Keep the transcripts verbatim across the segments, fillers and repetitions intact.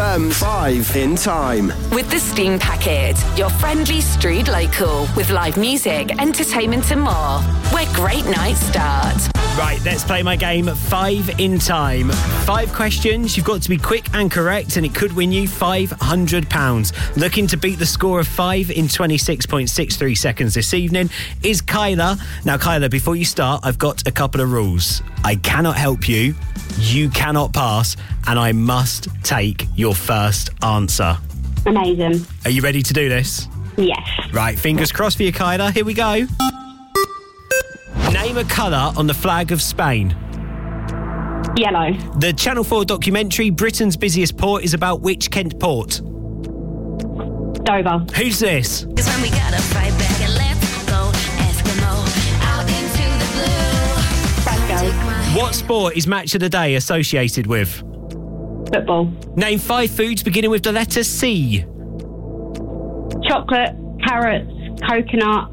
M's Five in Time. With the Steam Packet, your friendly Strood local with live music, entertainment and more. Where great nights start. Right, let's play my game Five in Time. Five questions, you've got to be quick and correct, and it could win you five hundred pounds. Looking to beat the score of five in twenty-six point six three seconds this evening is Kyla. Now, Kyla, before you start, I've got a couple of rules. I cannot help you, you cannot pass, and I must take your first answer. Amazing. Are you ready to do this? Yes. Right, fingers crossed for you, Kyla. Here we go. Name a colour on the flag of Spain. Yellow. The Channel four documentary Britain's Busiest Port is about which Kent port? Dover. Who's this? It's when we gotta fight back and let's go Eskimo out into the blue. Glasgow. What sport is Match of the Day associated with? Football. Name five foods beginning with the letter C. Chocolate, carrots, coconut,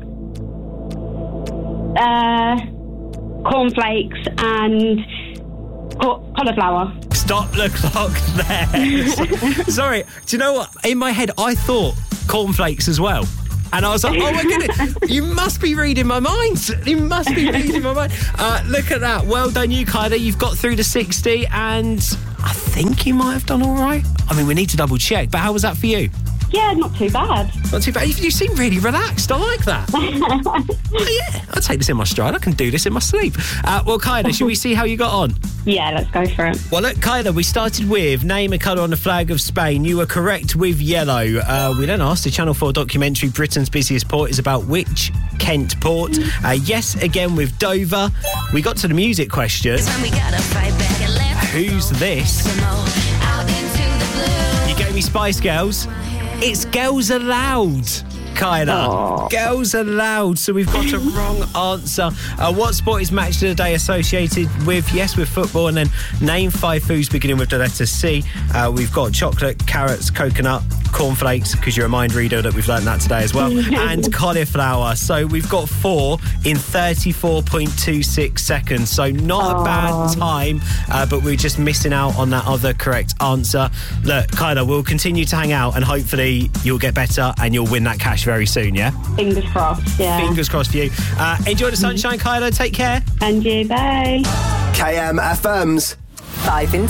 uh, cornflakes and co- cauliflower. Stop the clock there. Sorry, do you know what? In my head, I thought cornflakes as well. And I was like, oh my goodness, you must be reading my mind. You must be reading my mind. Uh, look at that. Well done, you, Kyla. You've got through to sixty, and I think you might have done all right. I mean, we need to double check, but how was that for you? Yeah, not too bad. Not too bad. You, you seem really relaxed. I like that. Oh, yeah, I'll take this in my stride. I can do this in my sleep. Uh, well, Kyla, shall we see how you got on? Yeah, let's go for it. Well, look, Kyla, we started with name a colour on the flag of Spain. You were correct with yellow. Uh, we then asked the Channel four documentary Britain's Busiest Port is about which Kent port. Uh, yes, again with Dover. We got to the music question. It's when we gotta fight back and let's Who's this? go out into the blue. You gave me Spice Girls. It's Girls Aloud, Kyla. Aww. Girls Aloud. So we've got a wrong answer. Uh, what sport is Match of the Day associated with? Yes, with football. And then name five foods beginning with the letter C. Uh, we've got chocolate, carrots, coconut, cornflakes, because you're a mind reader that we've learned that today as well, and cauliflower. So we've got four in thirty-four point two six seconds. So not Aww. a bad time, uh, but we're just missing out on that other correct answer. Look, Kyla, we'll continue to hang out and hopefully you'll get better and you'll win that cash very soon, yeah? Fingers crossed, yeah. Fingers crossed for you. Uh, enjoy the sunshine, Kyla. Take care. And you, bye. K M F M's Five in